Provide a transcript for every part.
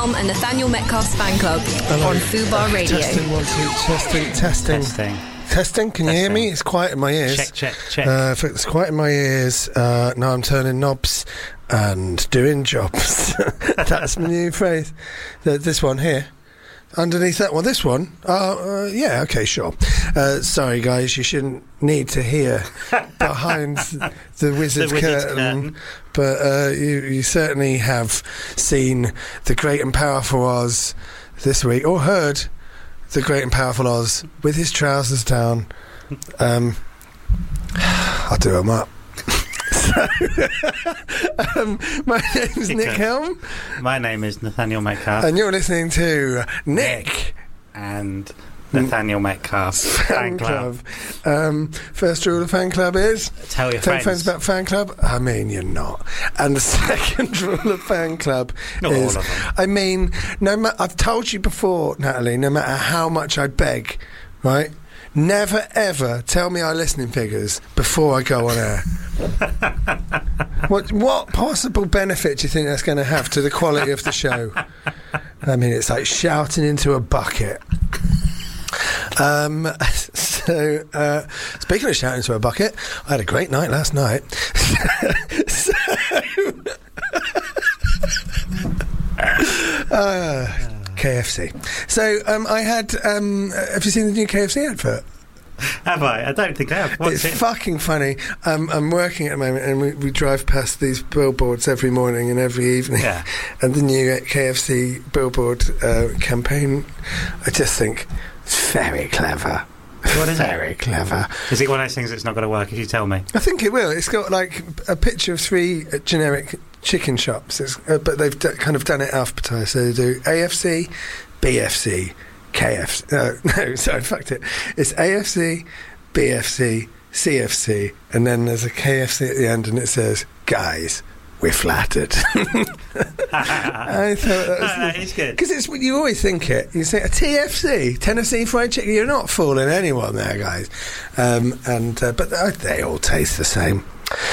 Helm and Nathaniel Metcalf's fan club on Fubar Radio. Testing, 1, 2, testing. Testing, can you hear me? It's quiet in my ears. Check. It's quiet in my ears. Now I'm turning knobs and doing jobs. That's my new phrase. This one here. Underneath that one, this one? Yeah, okay, sure. Sorry, guys, you shouldn't need to hear behind the wizard's curtain. But you certainly have seen the great and powerful Oz this week, or heard the great and powerful Oz with his trousers down. I'll do them up. My name's Nick Helm. My name is Nathaniel Metcalf. And you're listening to Nick and Nathaniel Metcalf Fan Club. First rule of Fan Club is tell your friends about Fan Club. I mean, you're not. And the second rule of Fan Club not is, all of them. I mean, I've told you before, Natalie, no matter how much I beg, right? Never ever tell me our listening figures before I go on air. What possible benefit do you think that's going to have to the quality of the show? I mean, it's like shouting into a bucket. Speaking of shouting into a bucket, I had a great night last night. KFC. So I had. Have you seen the new KFC advert? Have I? I don't think I have. What's it's it? fucking funny. I'm working at the moment, and we drive past these billboards every morning and every evening. Yeah. And the new KFC billboard campaign, I just think it's very clever. What is very clever. Is it one of those things that's not going to work if you tell me? I think it will. It's got like a picture of 3 generic chicken shops, but they've kind of done it alphabetised. So they do AFC, BFC, KFC. No, sorry, fucked it. It's AFC, BFC, CFC, and then there's a KFC at the end, and it says, "Guys, we're flattered." I thought that it's good because you always think it. You say a TFC, Tennessee Fried Chicken. You're not fooling anyone there, guys. But they all taste the same.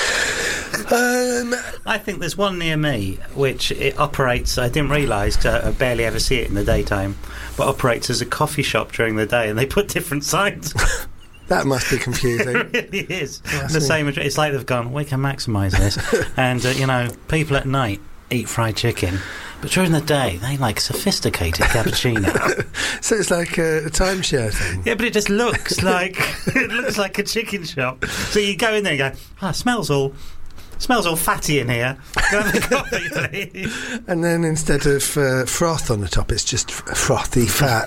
I think there's one near me which it operates. I didn't realise because I barely ever see it in the daytime, but operates as a coffee shop during the day, and they put different signs. That must be confusing. It really is. The same. It's like they've gone, we can maximise this, and people at night eat fried chicken, but during the day they like sophisticated cappuccino. So it's like a timeshare thing. Yeah, but it just looks like a chicken shop. So you go in there and go, it smells all fatty in here. Go have a coffee, please. And then instead of froth on the top, it's just frothy fat.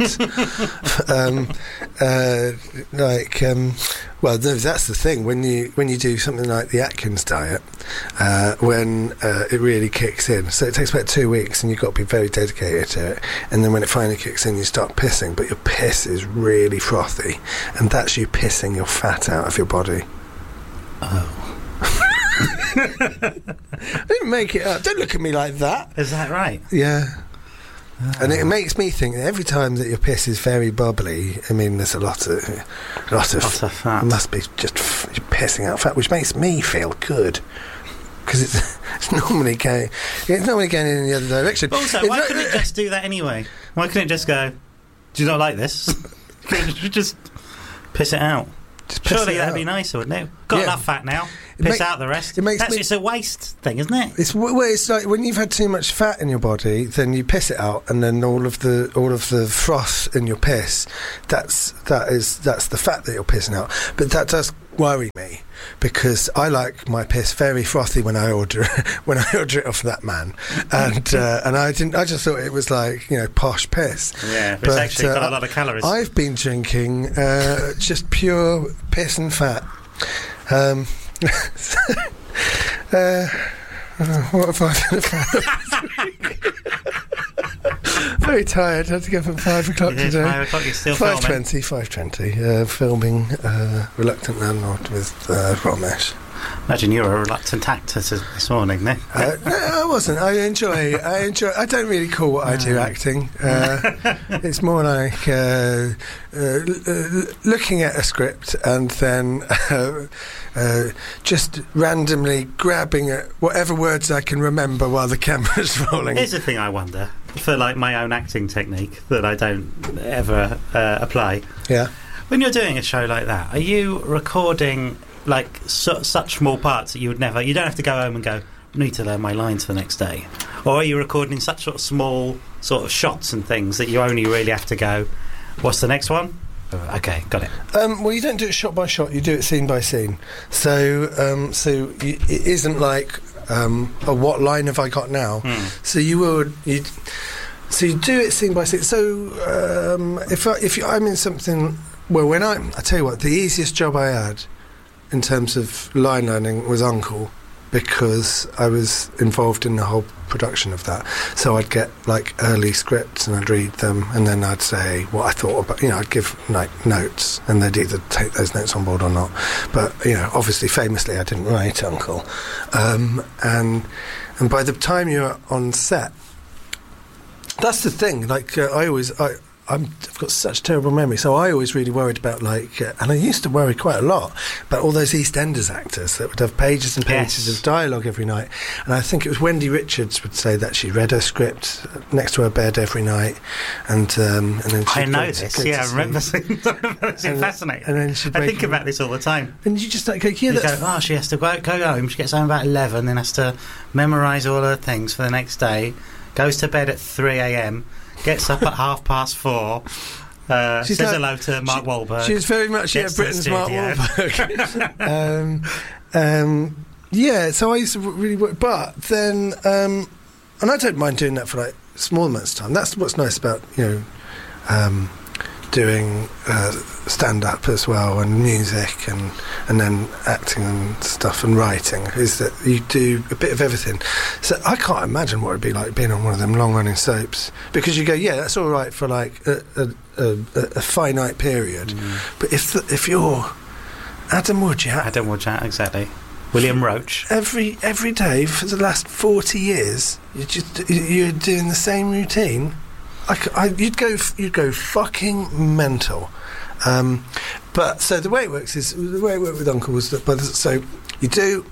Well, no, that's the thing. When you do something like the Atkins diet, when it really kicks in. So it takes about 2 weeks, and you've got to be very dedicated to it. And then when it finally kicks in, you start pissing, but your piss is really frothy, and that's you pissing your fat out of your body. Oh. I didn't make it up. Don't look at me like that. Is that right? Yeah. And it makes me think that every time that your piss is very bubbly, I mean, there's a lot of fat. It must be just you're pissing out fat, which makes me feel good because it's normally going in the other direction. Also, why couldn't it just do that anyway? Why couldn't it just go, do you not like this? Just piss it out. Surely that'd be nicer, wouldn't it? Got enough fat now. Piss out the rest. It's a waste thing, isn't it? It's like when you've had too much fat in your body, then you piss it out, and then all of the froth in your piss, that's the fat that you're pissing out. But that does worry me because I like my piss very frothy when I order it off that man, and I just thought it was like posh piss. Yeah, but it's actually got a lot of calories. I've been drinking just pure piss and fat. What have I been about? Very tired. Had to go from 5 o'clock today. 5 o'clock. You're still 5:20. Filming Reluctant Landlord with Ramesh. Imagine you were a reluctant actor this morning, Nick. No, I wasn't. I enjoy. I don't really call what I do acting. It's more like looking at a script and then just randomly grabbing at whatever words I can remember while the camera's rolling. Here's the thing I wonder. for like my own acting technique that I don't ever apply. Yeah. When you're doing a show like that, are you recording like such small parts that you don't have to go home and go, I need to learn my lines for the next day? Or are you recording such sort of small sort of shots and things that you only really have to go, what's the next one? Okay, got it. Well, you don't do it shot by shot, you do it scene by scene. So it isn't like, what line have I got now? So you do it scene by scene. So if I'm in something, well, I tell you what, the easiest job I had in terms of line learning was Uncle, because I was involved in the whole production of that. So I'd get like early scripts and I'd read them, and then I'd say what I thought about, I'd give like notes, and they'd either take those notes on board or not. But obviously famously I didn't write Uncle, and by the time you're on set, that's the thing, like I've got such terrible memory, so I always really worried about and I used to worry quite a lot about all those EastEnders actors that would have pages and pages of dialogue every night. And I think it was Wendy Richards would say that she read her script next to her bed every night, and then I know this. Yeah, I remember seeing it's fascinating. And then I think about this all the time. And you just go, she has to go home. She gets home about 11, then has to memorise all her things for the next day. Goes to bed at 3 a.m. Gets up at 4:30. Says hello to Mark Wahlberg. She's very much Britain's Mark Wahlberg. So I used to really work, but then, and I don't mind doing that for like small amounts of time. That's what's nice about doing stand-up as well, and music, and then acting and stuff, and writing, is that you do a bit of everything. So I can't imagine what it'd be like being on one of them long-running soaps, because you go, yeah, that's all right for like a finite period, but if you're Adam Woodyatt, exactly, William Roach, every day for the last 40 years, you're doing the same routine. You'd go fucking mental. But so the way it works is, the way it worked with Uncle was that by the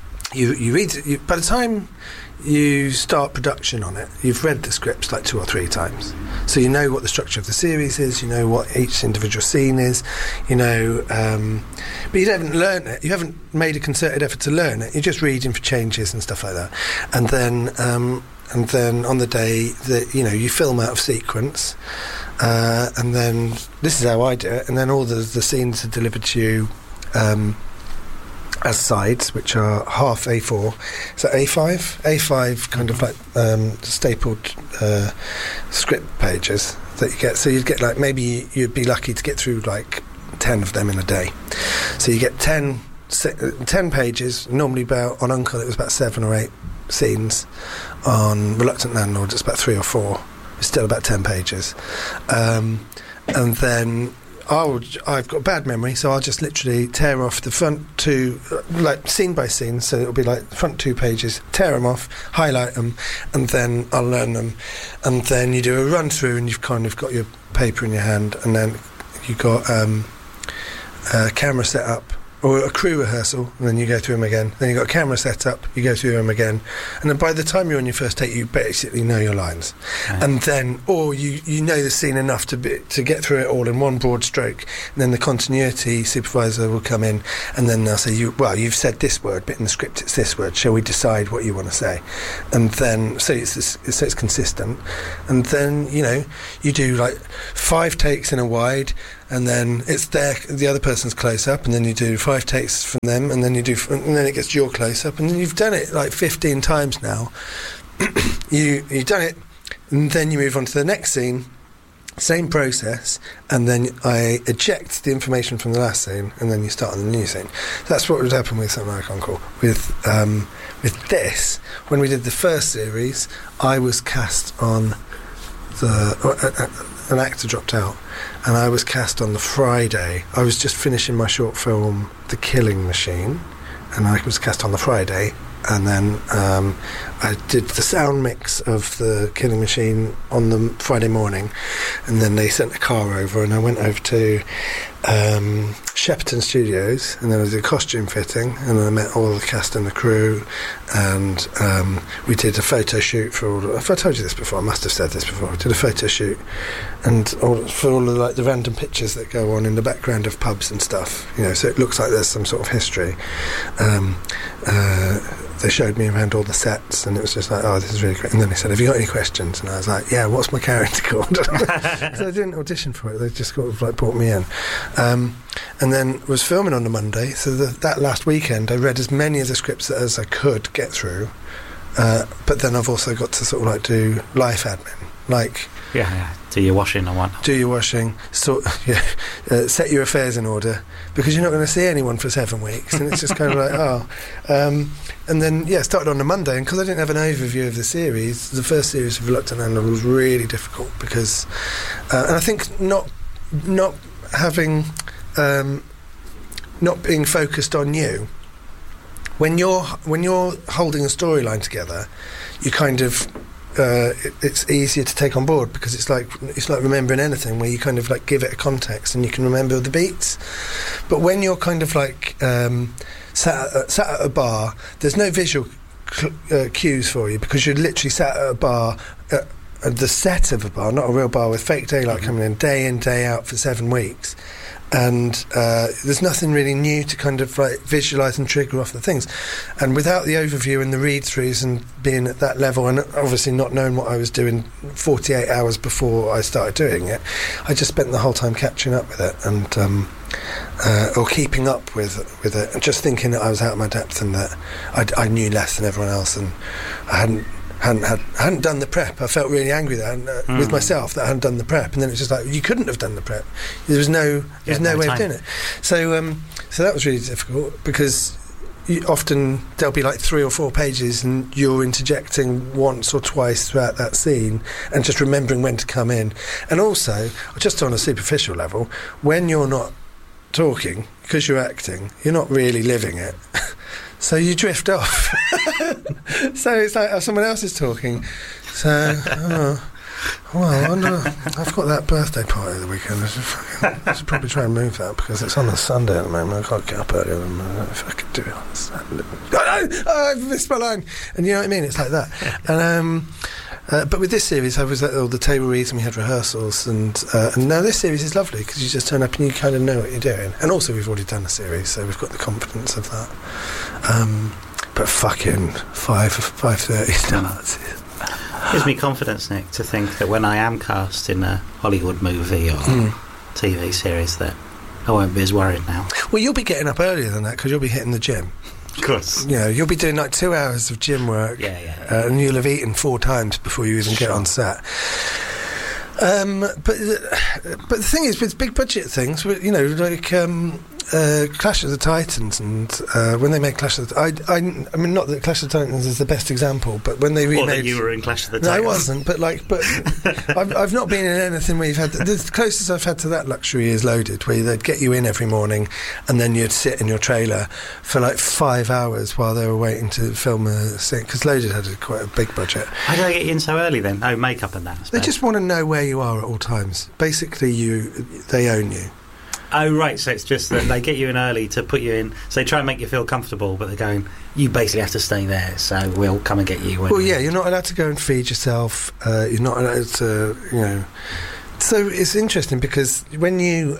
time you start production on it, you've read the scripts like 2 or 3 times, so you know what the structure of the series is, you know what each individual scene is, but you haven't learned it, you haven't made a concerted effort to learn it, you're just reading for changes and stuff like that, and then on the day that you film out of sequence, and then this is how I do it, and then all the scenes are delivered to you as sides, which are half A4, so A5 kind of like stapled script pages that you get. So you'd get like, maybe you'd be lucky to get through like 10 of them in a day. So you get 10 pages, normally on Uncle it was about 7 or 8 scenes. On Reluctant Landlord it's about 3 or 4. It's still about 10 pages, and then I've got bad memory, so I'll just literally tear off the front 2, like scene by scene, so it'll be like the front 2 pages, tear them off, highlight them, and then I'll learn them, and then you do a run through, and you've kind of got your paper in your hand, and then you've got a camera set up, or a crew rehearsal, and then you go through them again. Then you've got a camera set up, you go through them again, and then by the time you're on your first take, you basically know your lines. Okay. And then, or you know the scene enough to get through it all in one broad stroke, and then the continuity supervisor will come in, and then they'll say, you've said this word, but in the script it's this word, shall we decide what you want to say? And then, so it's consistent, and then, you do like 5 takes in a wide, and then it's the other person's close up, and then you do 5 takes from them, and then and then it gets your close up, and then you've done it like 15 times now. You've done it, and then you move on to the next scene, same process, and then I eject the information from the last scene, and then you start on the new scene. That's what would happen with Something Like Uncle. With this, when we did the first series, I was cast on an actor dropped out, and I was cast on the Friday. I was just finishing my short film The Killing Machine, and I was cast on the Friday, and then I did the sound mix of the Killing Machine on the Friday morning, and then they sent a car over, and I went over to Shepperton Studios, and then I did costume fitting, and then I met all the cast and the crew, and we did a photo shoot for all. If I told you this before, I must have said this before. I did a photo shoot, and for all of like the random pictures that go on in the background of pubs and stuff, you know, so it looks like there's some sort of history. They showed me around all the sets, and it was just like, oh, this is really great. And then they said, have you got any questions? And I was like, yeah, what's my character called? So I didn't audition for it. They just sort of like brought me in. And then was filming on the Monday, so that last weekend I read as many of the scripts as I could get through. But then I've also got to sort of like do life admin, like... Yeah, do your washing and whatnot. Do your washing, set your affairs in order, because you're not going to see anyone for 7 weeks, and it's just kind of like, and then, started on the Monday, and because I didn't have an overview of the series, the first series of Reluctant Landlord was really difficult, because, and I think not having, not being focused on you, when you're holding a storyline together, you kind of... it's easier to take on board, because it's like remembering anything, where you kind of like give it a context and you can remember the beats. But when you're kind of like sat at a bar, there's no visual cues for you, because you're literally sat at a bar, at the set of a bar, not a real bar, with fake daylight coming in, day out for 7 weeks. And there's nothing really new to kind of like visualise and trigger off the things. And without the overview and the read-throughs and being at that level, and obviously not knowing what I was doing 48 hours before I started doing it, I just spent the whole time catching up with it, and or keeping up with it, and just thinking that I was out of my depth, and that I knew less than everyone else, and I hadn't done the prep. I felt really angry with myself that I hadn't done the prep, and then it's just like, you couldn't have done the prep. There was no way of doing it. So that was really difficult, because often there'll be like 3 or 4 pages, and you're interjecting once or twice throughout that scene, and just remembering when to come in. And also, just on a superficial level, when you're not talking, because you're acting, you're not really living it. So you drift off. So it's like someone else is talking. So, I've got that birthday party of the weekend. I should probably try and move that, because it's on a Sunday at the moment. I can't get up earlier than if I could do it on a Saturday. I've missed my line. And you know what I mean? It's like that. And but with this series, I was at all the table reads, and we had rehearsals, and now this series is lovely, because you just turn up and you kind of know what you're doing. And also, we've already done a series, so we've got the confidence of that. But fucking 5:30 starts. Gives me confidence, Nick, to think that when I am cast in a Hollywood movie or TV series, that I won't be as worried now. Well, you'll be getting up earlier than that, because you'll be hitting the gym. Of course. You know, you'll be doing like 2 hours of gym work, and you'll have eaten 4 times before you even get on set. But the thing is, with big budget things, you know, like Clash of the Titans, and when they made Clash of the... I mean, not that Clash of the Titans is the best example, but when they remade... Or that you were in Clash of the Titans. No, I wasn't, but I've not been in anything where you've had... The closest I've had to that luxury is Loaded, where they'd get you in every morning, and then you'd sit in your trailer for like 5 hours while they were waiting to film a scene, because Loaded had quite a big budget. How do they get you in so early then? Oh, makeup and that. They just want to know where you are at all times. Basically, they own you. Oh, right, so it's just that they get you in early to put you in, so they try and make you feel comfortable, but they're going, you basically have to stay there, so we'll come and get you. Well, yeah, you're not allowed to go and feed yourself, you're not allowed to, you know... So it's interesting, because when you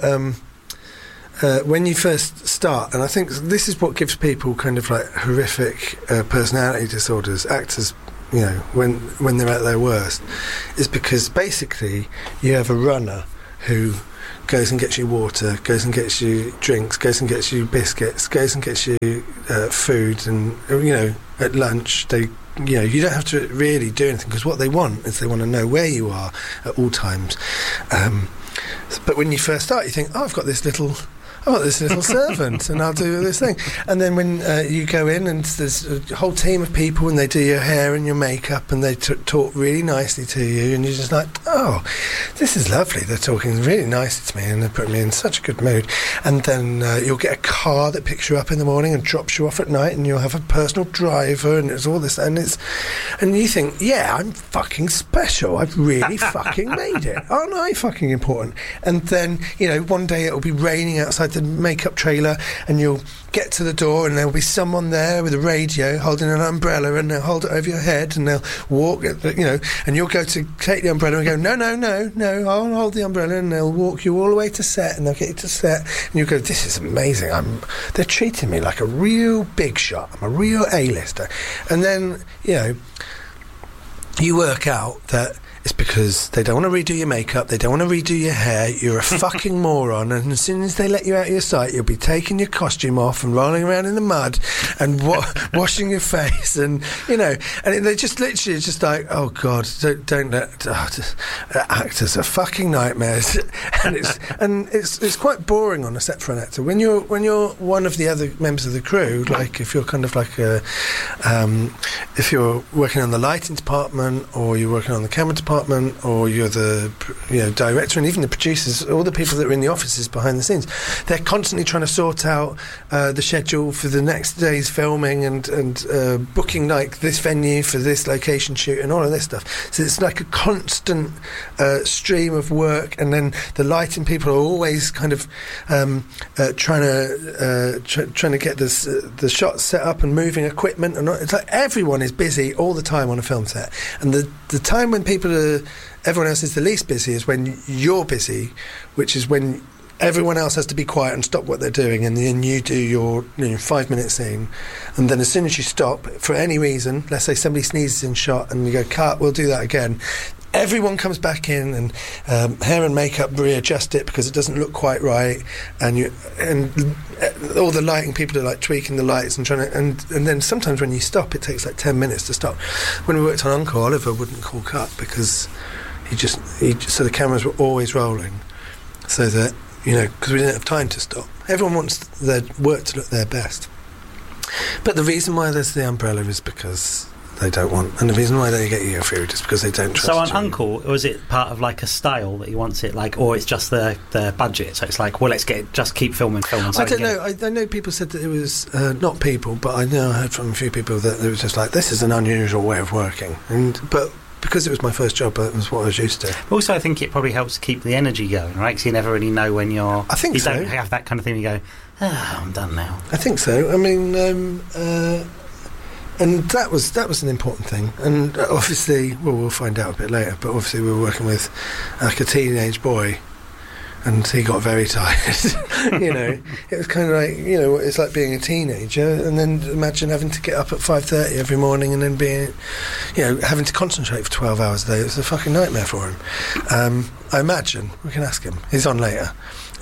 first start, and I think this is what gives people kind of like horrific personality disorders, actors, you know, when they're at their worst, is because basically you have a runner who goes and gets you water, goes and gets you drinks, goes and gets you biscuits, goes and gets you food, and you know, at lunch you don't have to really do anything, because what they want is they want to know where you are at all times. But when you first start, you think, I've got this little servant, and I'll do this thing. And then when you go in, and there's a whole team of people, and they do your hair and your makeup, and they talk really nicely to you, and you're just like, oh, this is lovely. They're talking really nice to me and they're putting me in such a good mood. And then you'll get a car that picks you up in the morning and drops you off at night, and you'll have a personal driver, and it's all this, and you think, yeah, I'm fucking special. I've really fucking made it. Aren't I fucking important? And then, one day it'll be raining outside the makeup trailer, and you'll get to the door and there'll be someone there with a radio holding an umbrella, and they'll hold it over your head and they'll walk, and you'll go to take the umbrella and go, no, I'll hold the umbrella, and they'll walk you all the way to set, and they'll get you to set, and you'll go, this is amazing. They're treating me like a real big shot. I'm a real A-lister. And then, you work out that it's because they don't want to redo your makeup, they don't want to redo your hair, you're a fucking moron, and as soon as they let you out of your sight, you'll be taking your costume off and rolling around in the mud and washing your face, and and they just literally just like, oh God, don't let actors are fucking nightmares. And it's quite boring on a set for an actor when you're one of the other members of the crew, like if you're kind of like if you're working on the lighting department, or you're working on the camera department, or you're the director, and even the producers, all the people that are in the offices behind the scenes, they're constantly trying to sort out the schedule for the next day's filming and booking like this venue for this location shoot and all of this stuff. So it's like a constant stream of work, and then the lighting people are always kind of trying to get the shots set up and moving equipment, and it's like everyone is busy all the time on a film set, and the time when everyone else is the least busy is when you're busy, which is when everyone else has to be quiet and stop what they're doing, and then you do your 5-minute scene, and then as soon as you stop for any reason, let's say somebody sneezes in shot and you go, cut, we'll do that again, everyone comes back in, and hair and makeup readjust it because it doesn't look quite right, and all the lighting people are like tweaking the lights and trying to, and then sometimes when you stop, it takes like 10 minutes to stop. When we worked on Uncle, Oliver wouldn't call cut because so the cameras were always rolling, so that because we didn't have time to stop. Everyone wants their work to look their best, but the reason why there's the umbrella is because they don't want, and the reason why they get you food is because they don't trust you. So on Uncle, was it part of like a style that he wants it like, or it's just the budget? So it's like, well, just keep filming. So I don't know. I know people said that it was not people, but I know I heard from a few people that it was just like, this is an unusual way of working, but because it was my first job, that was what I was used to. Also, I think it probably helps keep the energy going, right? Because you never really know when you're. I think you so. don't have that kind of thing. You go, I'm done now. I think so. I mean. And that was an important thing, and obviously, we'll find out a bit later. But obviously, we were working with like a teenage boy, and he got very tired. It was kind of like it's like being a teenager, and then imagine having to get up at 5:30 every morning, and then being, having to concentrate for 12 hours a day. It was a fucking nightmare for him. I imagine we can ask him. He's on later,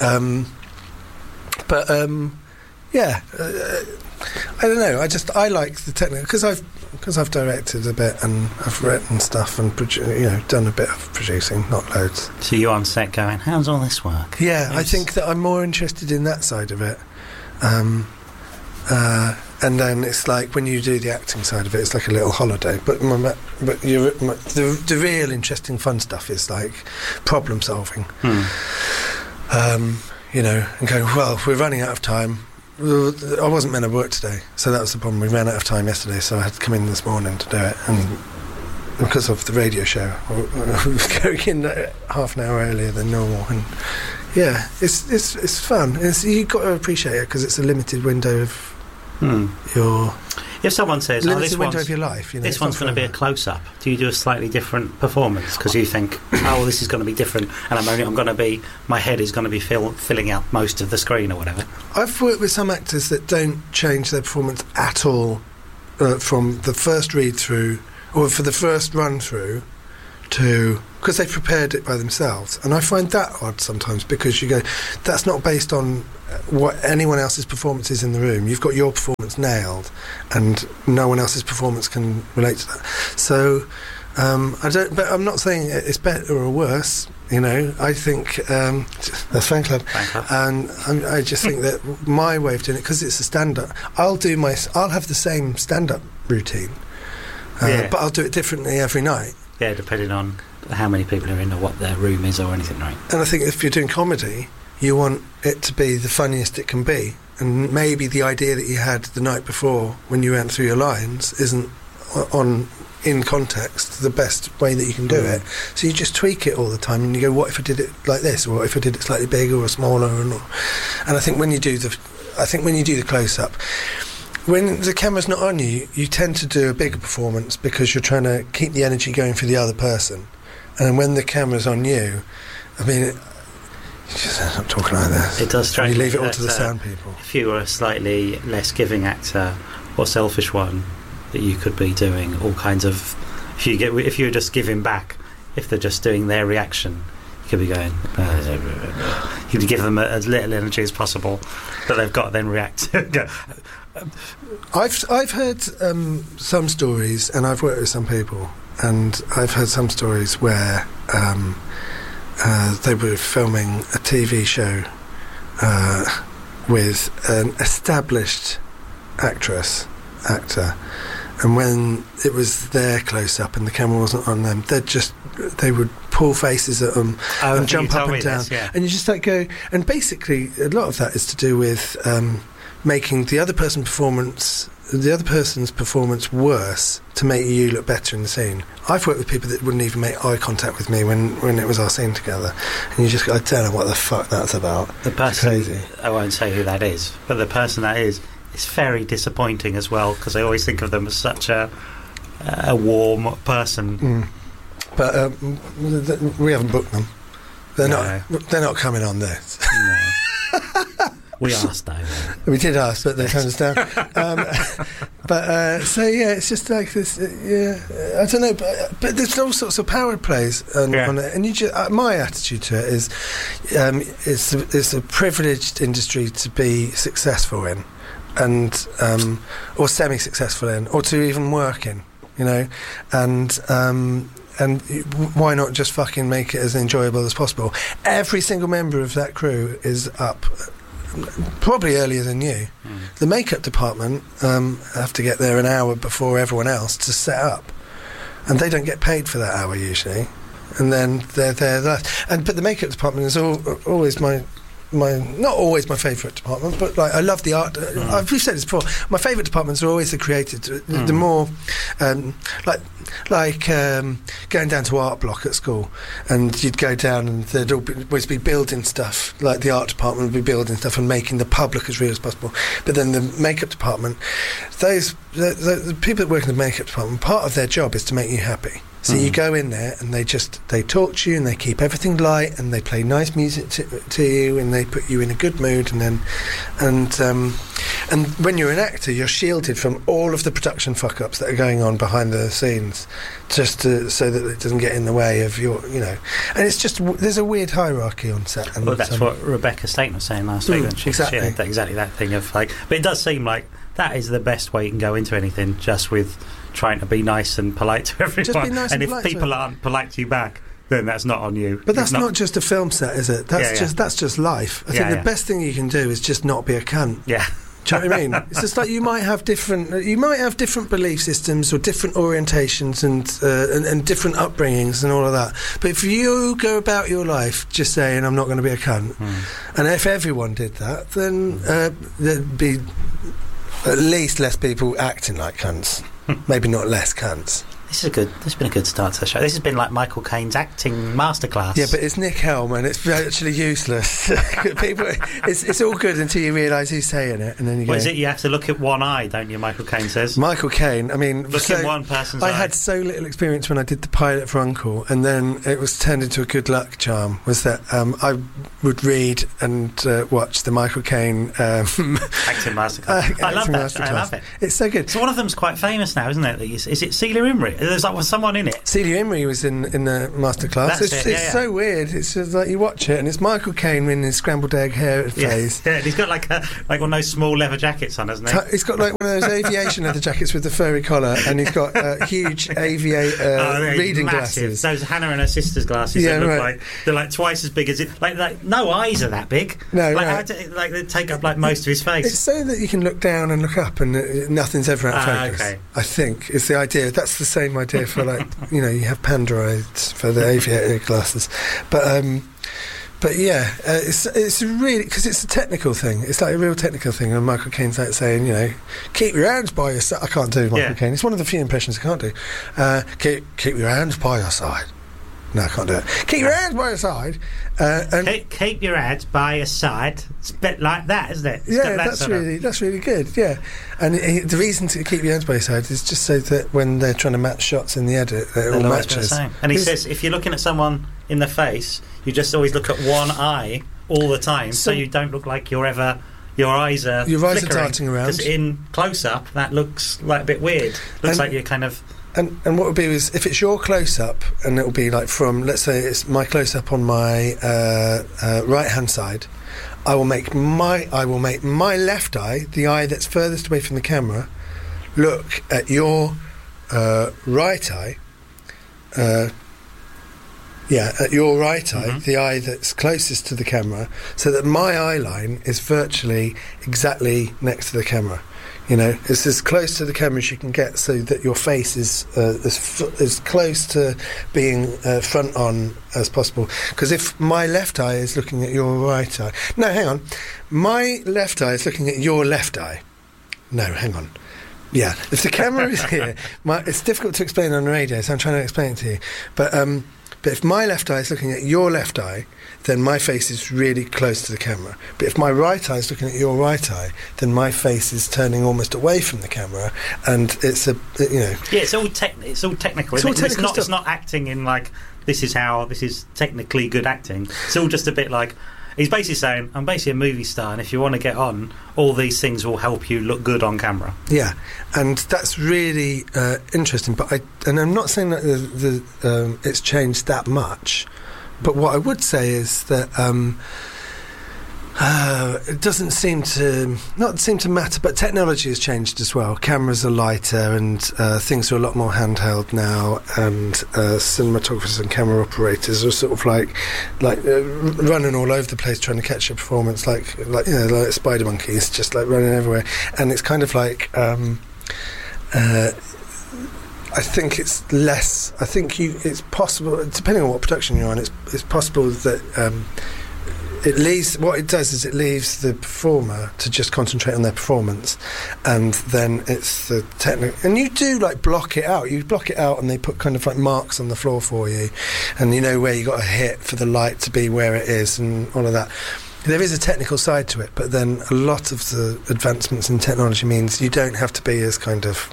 yeah. I don't know. I like the technical because I've directed a bit and I've written stuff and done a bit of producing, not loads. So you're on set going, how's all this work? Yeah, I think that I'm more interested in that side of it. And then it's like when you do the acting side of it, it's like a little holiday. But the real interesting, fun stuff is like problem solving. And going, well, we're running out of time. I wasn't meant to work today, so that was the problem. We ran out of time yesterday, so I had to come in this morning to do it, and because of the radio show, I was going in half an hour earlier than normal, and yeah, it's fun. You've got to appreciate it because it's a limited window of your. If someone says, this window of your life, this one's going to be a close-up, do you do a slightly different performance because you think, this is going to be different, and I'm going to be, my head is going to be filling out most of the screen or whatever? I've worked with some actors that don't change their performance at all from the first read-through or for the first run-through to, because they've prepared it by themselves, and I find that odd sometimes because you go, that's not based on what anyone else's performance is in the room. You've got your performance nailed, and no one else's performance can relate to that. So but I'm not saying it's better or worse. I think the fan club, and I just think that my way of doing it, because it's a stand-up, I'll have the same stand-up routine But I'll do it differently every night. Yeah, depending on how many people are in or what their room is or anything, right? And I think if you're doing comedy, you want it to be the funniest it can be. And maybe the idea that you had the night before when you went through your lines isn't in context the best way that you can do it. So you just tweak it all the time and you go, what if I did it like this, or what if I did it slightly bigger or smaller? And I think when you do the close-up, when the camera's not on you, you tend to do a bigger performance because you're trying to keep the energy going for the other person. And when the camera's on you, I mean, you just end up talking like this. It does strike me. You leave it all to the sound people. If you were a slightly less giving actor or selfish one, that you could be doing all kinds of. If you're just giving back, if they're just doing their reaction, you could be going. You could give them as little energy as possible that they've got, then react. I've heard some stories, and I've worked with some people, and I've heard some stories where they were filming a TV show with an established actor, and when it was their close-up and the camera wasn't on them, they would pull faces at them and jump up and down, and you just go. And basically, a lot of that is to do with making the other person's performance worse to make you look better in the scene. I've worked with people that wouldn't even make eye contact with me when it was our scene together, and you just go, I don't know what the fuck that's about. The person, crazy. I won't say who that is, but the person that is very disappointing as well, because I always think of them as such a warm person. But we haven't booked them. They're not coming on this. No. We asked though. We did ask, but they turned us down. It's just like this. I don't know, but there's all sorts of power plays on it, and you just, my attitude to it is, it's a privileged industry to be successful in, and or semi-successful in, or to even work in, and why not just fucking make it as enjoyable as possible? Every single member of that crew is up probably earlier than you. The makeup department have to get there an hour before everyone else to set up, and they don't get paid for that hour usually, and then they're there but the makeup department is always my not always my favourite department, but I love the art. We've said this before. My favourite departments are always the creative. The more going down to art block at school, and you'd go down and there'd always be building stuff. Like the art department would be building stuff and making the public as real as possible. But then the makeup department, the people that work in the makeup department, part of their job is to make you happy. So you go in there and they talk to you and they keep everything light and they play nice music to you and they put you in a good mood, and when you're an actor, you're shielded from all of the production fuck-ups that are going on behind the scenes, just so that it doesn't get in the way of your, and it's just, there's a weird hierarchy on set. And that's what Rebecca Staten was saying last week. Exactly. She had exactly that thing of but it does seem like that is the best way you can go into anything, just with trying to be nice and polite to everyone. Just be nice and if people aren't polite to you back, then that's not on you. But that's not just a film set, is it? That's just life. I think the best thing you can do is just not be a cunt. Yeah. Do you know what I mean? It's just like you might have different belief systems or different orientations and different upbringings and all of that. But if you go about your life just saying, I'm not going to be a cunt, and if everyone did that, then there'd be at least less people acting like cunts. Maybe not less cunts. This has been a good start to the show. This has been like Michael Caine's acting masterclass. Yeah, but it's Nick Helm and it's actually useless. It's all good until you realise who's saying it, and then you go. What is it? You have to look at one eye, don't you? Michael Caine says. Michael Caine. I mean, look in one person's eye. I had so little experience when I did the pilot for Uncle, and then it was turned into a good luck charm. Was that I would read and watch the Michael Caine acting masterclass. I love that. I love it. It's so good. So one of them's quite famous now, isn't it? Is it Celia Imrie? There's like someone in it. Celia Imrie was in the masterclass. It's so weird. It's just like you watch it and it's Michael Caine in his scrambled egg hair phase. Yeah, and he's got like one of those small leather jackets on, hasn't he? He's got like one of those aviation leather jackets with the furry collar, and he's got huge aviator reading glasses. Those Hannah and her sister's glasses. Yeah, look like they're like twice as big as it. Like no eyes are that big. No, like they take up like most of his face. It's so that you can look down and look up, and nothing's ever out of focus. Okay. I think it's the idea. That's the same idea for like you have Pandroids for the aviator glasses, but yeah, it's really because it's a technical thing. It's like a real technical thing, and Michael Caine's like saying, keep your hands by your side. I can't do Michael Caine. It's one of the few impressions I can't do. Keep your hands by your side. No, I can't do it. Keep your hands by your side. Keep your hands by your side. It's a bit like that, isn't it? That's really good. Yeah, and the reason to keep your hands by your side is just so that when they're trying to match shots in the edit, it all matches. And he says if you're looking at someone in the face, you just always look at one eye all the time, so you don't look like your eyes are darting around. Because in close up, that looks like a bit weird. Looks like you're kind of. And what would be is if it's your close up, and it will be like from, let's say it's my close up on my right hand side, I will make my left eye, the eye that's furthest away from the camera, look at your right eye. At your right eye, the eye that's closest to the camera, so that my eye line is virtually exactly next to the camera. It's as close to the camera as you can get, so that your face is as close to being front on as possible. Because if my left eye is looking at your right eye, no, hang on, my left eye is looking at your left eye. No, hang on. Yeah, if the camera is here, it's difficult to explain on the radio, so I'm trying to explain it to you. But if my left eye is looking at your left eye, then my face is really close to the camera. But if my right eye is looking at your right eye, then my face is turning almost away from the camera, and it's Yeah, it's all technical. It's not acting in like this is technically good acting. It's all just a bit like. He's basically saying, I'm basically a movie star, and if you want to get on, all these things will help you look good on camera. Yeah, and that's really interesting. But I'm not saying that it's changed that much. But what I would say is that it doesn't seem to matter. But technology has changed as well. Cameras are lighter, and things are a lot more handheld now. And cinematographers and camera operators are sort of like running all over the place trying to catch a performance, like spider monkeys, just like running everywhere. And it's kind of like. I think it's less. I think it's possible, depending on what production you're on. It's possible that it leaves. What it does is it leaves the performer to just concentrate on their performance, and then it's the technical. And you do block it out. You block it out, and they put kind of like marks on the floor for you, and you know where you got to hit for the light to be where it is, and all of that. There is a technical side to it, but then a lot of the advancements in technology means you don't have to be as kind of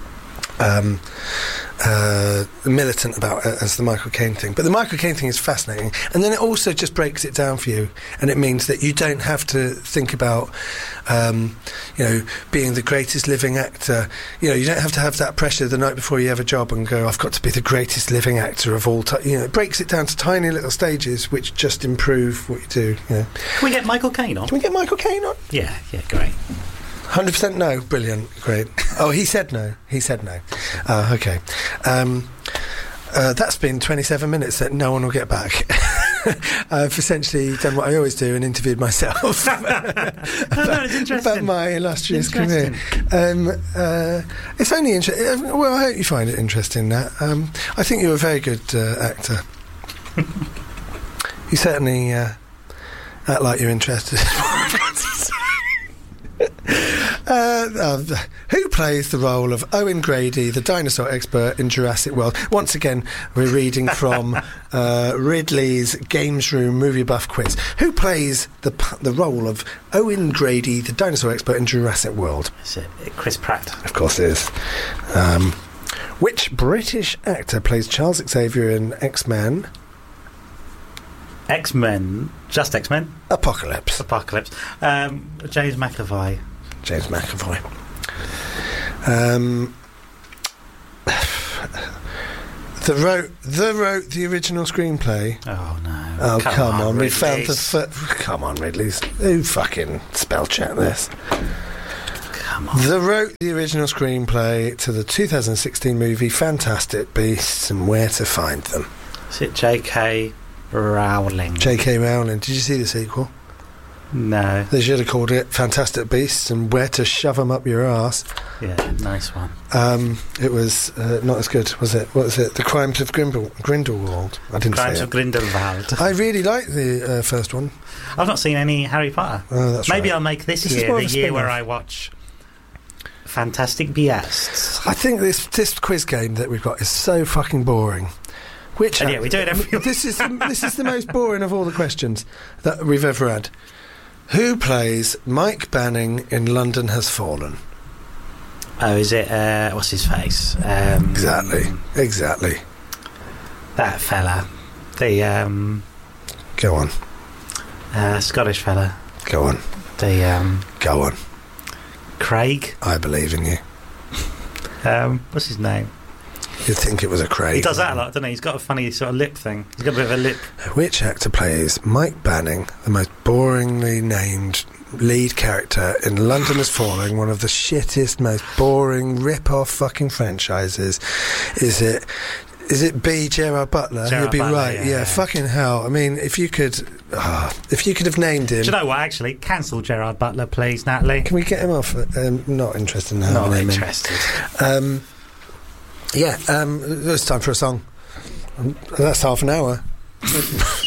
militant about it as the Michael Caine thing. But the Michael Caine thing is fascinating, and then it also just breaks it down for you, and it means that you don't have to think about being the greatest living actor. You don't have to have that pressure the night before you have a job and go, I've got to be the greatest living actor of all time. It breaks it down to tiny little stages which just improve what you do. Can we get Michael Caine on? Can we get Michael Caine on? Yeah, great. 100% no. Brilliant. Great. Oh, he said no. Okay. That's been 27 minutes that no one will get back. I've essentially done what I always do and interviewed myself it's interesting. about my illustrious career. It's only interesting. Well, I hope you find it interesting, Nat. I think you're a very good actor. You certainly act like you're interested. Who plays the role of Owen Grady, the dinosaur expert in Jurassic World? Once again, we're reading from Ridley's Games Room Movie Buff quiz. Who plays the role of Owen Grady, the dinosaur expert in Jurassic World? Is it Chris Pratt? Of course it is. Which British actor plays Charles Xavier in X-Men? X-Men? Just X-Men? Apocalypse. James McAvoy. wrote the original screenplay. Oh no! Oh come on, we found Ridley's. Come on, Ridley's. Who fucking spell check this? Come on. Wrote the original screenplay to the 2016 movie Fantastic Beasts and Where to Find Them. Is it J.K. Rowling? J.K. Rowling. Did you see the sequel? No. They should have called it Fantastic Beasts and Where to Shove Them Up Your Arse. Yeah, nice one. It was not as good, was it? What was it? The Crimes of Grindelwald. I didn't Crimes say of Grindelwald. I really liked the first one. I've not seen any Harry Potter. Oh, that's Maybe right. I'll make this year the year where I watch Fantastic Beasts. I think this quiz game that we've got is so fucking boring. Yeah, we do it every week. This is the most boring of all the questions that we've ever had. Who plays Mike Banning in London Has Fallen? Oh, is it? What's his face? Exactly. That fella. The Go on. Scottish fella. Go on. Go on. Craig. I believe in you. What's his name? You'd think it was a Craig. He does that a lot, doesn't he? He's got a funny sort of lip thing. He's got a bit of a lip. Which actor plays Mike Banning, the most boringly named lead character in London Has Fallen, one of the shittest, most boring rip-off fucking franchises? Is it B. Gerard Butler? Gerard You'd be Butler, right. Yeah, fucking hell. I mean, if you could have named him. Do you know what? Actually, cancel Gerard Butler, please, Natalie. Can we get him off? Not interested in having Not him interested. It's time for a song. That's half an hour.